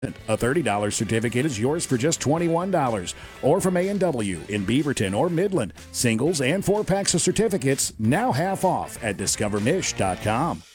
A $30 certificate is yours for just $21. Or from A&W in Beaverton or Midland. Singles and 4-packs of certificates now half off at discovermish.com.